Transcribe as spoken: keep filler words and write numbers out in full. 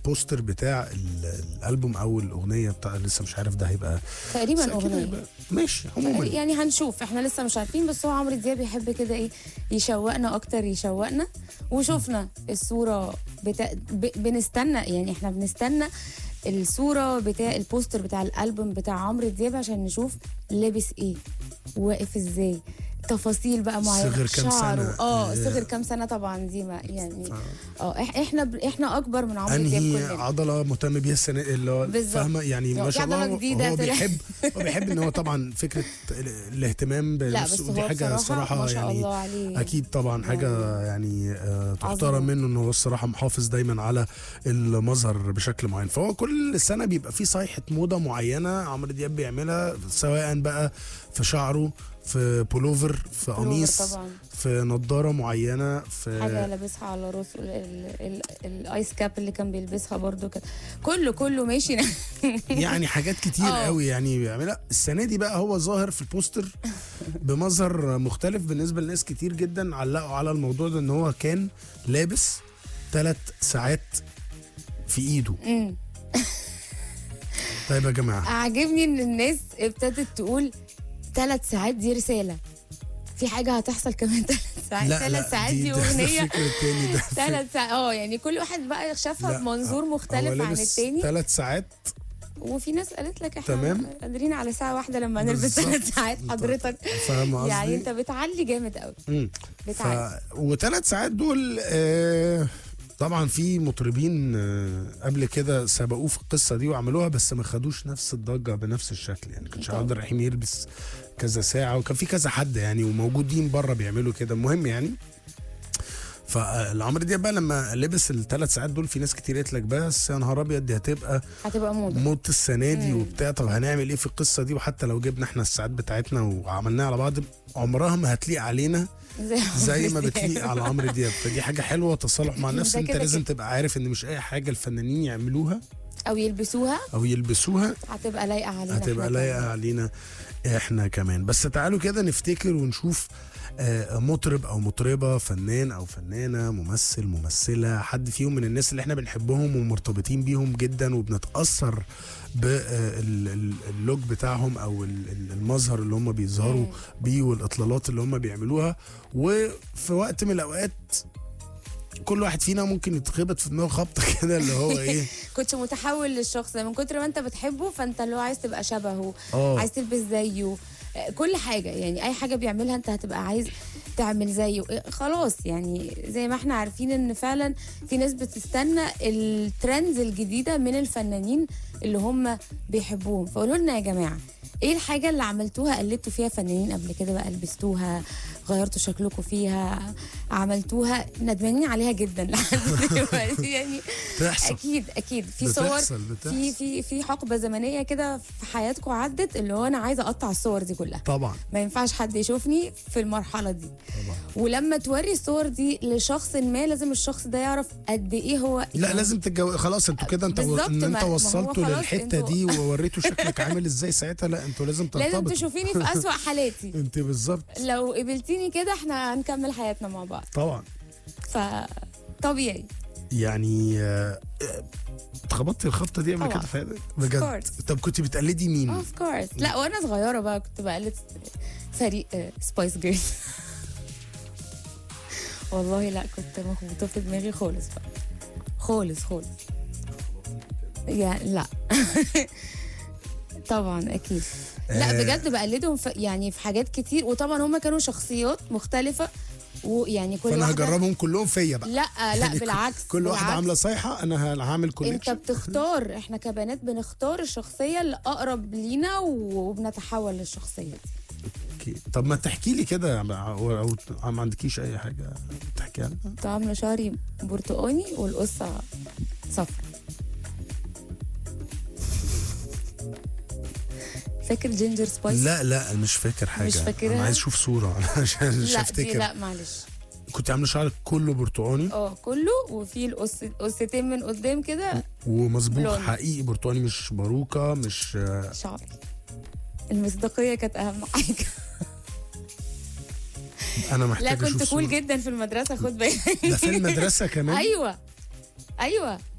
البوستر بتاع الالبوم او الاغنيه بتاع، لسه مش عارف ده هيبقى تقريبا اغنيه، ماشي عموما يعني هنشوف، احنا لسه مش عارفين، بس هو عمرو دياب بيحب كده ايه يشوقنا اكتر يشوقنا. وشوفنا الصوره بتا... ب... بنستنى، يعني احنا بنستنى الصوره بتاع البوستر بتاع الالبوم بتاع عمرو دياب عشان نشوف لابس ايه، واقف ازاي، تفاصيل بقى معينه، صغر كام سنه، اه صغر كام سنه طبعا دي ما يعني اه احنا ب... احنا اكبر من عمرو دياب انهي كلنا. عضله مهتم بيها السنه اللي هو فاهمه يعني ما شاء الله. هو بيحب هو بيحب ان هو طبعا فكره الاهتمام بنفسه، ودي حاجه الصراحه ما شاء يعني الله عليه. اكيد طبعا حاجه يعني, يعني آه تحترم منه ان هو الصراحه محافظ دايما على المظهر بشكل معين. فهو كل سنه بيبقى فيه صيحه موضه معينه عمرو دياب بيعملها، سواء بقى في شعره، في بولوفر، في قميص، في نضاره معينه، في حاجه لابسها على راسه، الايس كاب اللي كان بيلبسها برضو كده، كله كله ماشي يعني حاجات كتير قوي يعني بيعملها. السنه دي بقى هو ظاهر في البوستر بمظهر مختلف بالنسبه لناس كتير جدا، علقوا على الموضوع ده ان هو كان لابس ثلاث ساعات في ايده. طيب يا جماعه، عاجبني ان الناس ابتدت تقول ثلاث ساعات دي رساله، في حاجه هتحصل كمان ثلاث ساعات. ثلاث ساعات دي, دي اغنيه ثلاث ساعات اه يعني كل واحد بقى شافها بمنظور مختلف عن التاني. ثلاث ساعات، وفي ناس قالت لك احنا تمام قادرين على ساعه واحده لما نلبس ثلاث ساعات. حضرتك فاهم يعني انت بتعلي جامد قوي. بتعلي ف... وثلاث ساعات دول آه طبعا في مطربين قبل كده سبقوه في القصه دي وعملوها، بس ما خدوش نفس الضجه بنفس الشكل. يعني كان عبد الرحيم يلبس كذا ساعه، وكان في كذا حد يعني وموجودين بره بيعملوا كده. المهم يعني فالعمر دياب بقى لما لبس الثلاث ساعات دول، في ناس كتير قالت لك بس يا نهار ابيض دي هتبقى هتبقى موضه موضه السنه دي وبتاع. طب هنعمل ايه في القصه دي؟ وحتى لو جبنا احنا الساعات بتاعتنا وعملناها على بعض عمرها ما هتليق علينا زي, زي ما بتليق على عمرو دياب. فدي حاجه حلوه، تصالح مع النفس. انت لازم تبقى عارف ان مش اي حاجه الفنانين يعملوها او يلبسوها او يلبسوها هتبقى لايقه علينا، هتبقى لايقه علينا احنا كمان. بس تعالوا كده نفتكر ونشوف مطرب او مطربه، فنان او فنانه، ممثل ممثله، حد فيهم من الناس اللي احنا بنحبهم ومرتبطين بيهم جدا وبنتاثر باللوك بتاعهم او المظهر اللي هم بيظهروا بيه والاطلالات اللي هم بيعملوها. وفي وقت من الاوقات كل واحد فينا ممكن يتخبط في دماغه خبطه كده اللي هو ايه كنت متحول للشخص من كتر ما انت بتحبه، فانت اللي هو عايز تبقى شبهه، أوه. عايز تلبس زيه، كل حاجه يعني اي حاجه بيعملها انت هتبقى عايز تعمل زيه. خلاص يعني زي ما احنا عارفين ان فعلا في ناس بتستنى الترندز الجديده من الفنانين اللي هم بيحبوهم. فقولوا لنا يا جماعه ايه الحاجه اللي عملتوها قلدتوا فيها فنانين قبل كده بقى، لبستوها، غيرتوا شكلكم فيها، عملتوها ندمانين عليها جدا لحد دلوقتي يعني بتحصل. اكيد اكيد في بتحصل صور بتحصل. في في في حقبه زمنيه كده في حياتكم عدت اللي هو انا عايزه اقطع الصور دي كلها طبعا، ما ينفعش حد يشوفني في المرحله دي طبعا. ولما توري الصور دي لشخص ما لازم الشخص ده يعرف قد ايه هو لا لازم تتجوز. خلاص انتوا كده انت و... ان انت وصلتوا للحته دي ووريتوا شكلك عامل ازاي ساعتها. لا انتوا لازم ترتبطوا، لازم تشوفيني في اسوأ حالاتي. انت بالظبط لو قبلتيني كده احنا هنكمل حياتنا مع بعض طبعا. فطبيعي يعني اتخبطتي الخبطه دي قبل كده بجد؟ طب كنت بتقلدي مين؟ اوف كورس. لا وانا صغيره بقى كنت بقلد فريق سبايس جيرلز والله لا كنت مخبوطه في دماغي خالص بقى خالص خالص يعني لا طبعا اكيد لا بجد بقلدهم في يعني في حاجات كتير. وطبعا هم كانوا شخصيات مختلفه ويعني كل فانا هجربهم كلهم فيا بقى. لا لا بالعكس كل بالعكس. واحده عامله صيحه انا هعمل كونكشن. انت بتختار، احنا كبنات بنختار الشخصيه اللي اقرب لينا وبنتحول للشخصيه دي. اوكي طب ما تحكي لي كده، او ما عندكيش اي حاجه تحكي عنها؟ كنت عامله شعري برتقاني والقصه صفرا. فاكر جينجر سبايس؟ لا لا مش فاكر حاجه، مش فاكرها. انا عايز اشوف صوره عشان مش هفتكر. لا معلش. كنت عامله شعرك كله برتقاني؟ اه كله، وفي القص قصتين من قدام كده ومظبوط حقيقي برتقاني مش باروكه مش شعري. المصداقيه كانت اهم حاجه. انا محتاج لا اشوف كنت صورة. كول جدا في المدرسه، خد بالك. ده في المدرسه كمان؟ ايوه ايوه